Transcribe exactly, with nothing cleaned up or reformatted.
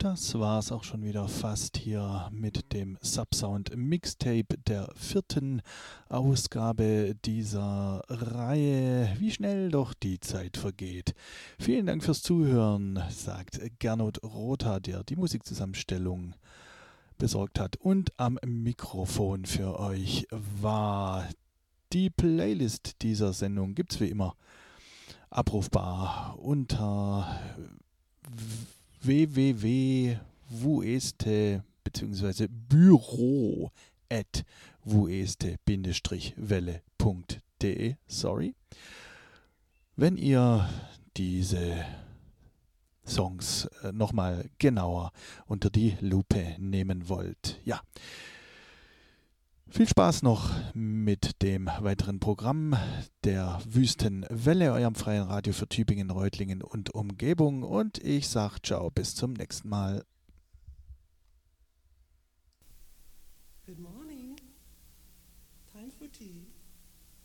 Das war's auch schon wieder fast hier mit dem Subsound Mixtape der vierten Ausgabe dieser Reihe. Wie schnell doch die Zeit vergeht. Vielen Dank fürs Zuhören, sagt Gernot Rotha, der die Musikzusammenstellung besorgt hat und am Mikrofon für euch war. Die Playlist dieser Sendung gibt's wie immer abrufbar unter w w w punkt vueste bzw. büro at vueste welle punkt de. Sorry. Wenn ihr diese Songs äh, nochmal genauer unter die Lupe nehmen wollt. Ja. Viel Spaß noch mit dem weiteren Programm der Wüstenwelle, eurem freien Radio für Tübingen, Reutlingen und Umgebung. Und ich sage ciao, bis zum nächsten Mal. Good morning. Time for tea.